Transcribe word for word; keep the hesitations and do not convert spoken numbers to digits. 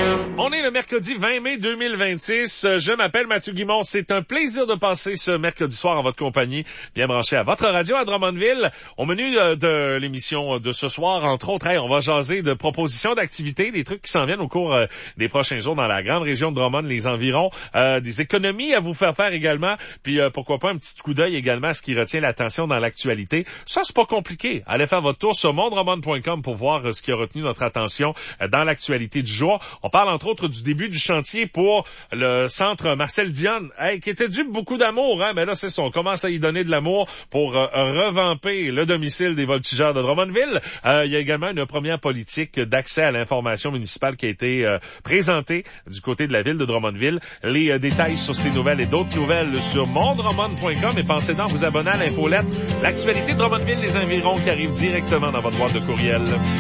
On est le mercredi vingt mai deux mille vingt-six. Je m'appelle Mathieu Guimond. C'est un plaisir de passer ce mercredi soir en votre compagnie, bien branché à votre radio à Drummondville. Au menu de l'émission de ce soir, entre autres, hey, on va jaser de propositions d'activités, des trucs qui s'en viennent au cours des prochains jours dans la grande région de Drummond, les environs, euh, des économies à vous faire faire également, puis euh, pourquoi pas un petit coup d'œil également à ce qui retient l'attention dans l'actualité. Ça, c'est pas compliqué. Allez faire votre tour sur mondrummond point com pour voir ce qui a retenu notre attention dans l'actualité du jour. On parle entre autres du début du chantier pour le centre Marcel Dionne, hey, qui était dû beaucoup d'amour, hein, mais là c'est ça, on commence à y donner de l'amour pour euh, revamper le domicile des voltigeurs de Drummondville. Euh, il y a également une première politique d'accès à l'information municipale qui a été euh, présentée du côté de la ville de Drummondville. Les euh, détails sur ces nouvelles et d'autres nouvelles sur mondrummond point com et pensez donc à vous abonner à l'infolette. L'actualité de Drummondville, les environs qui arrive directement dans votre boîte de courriel.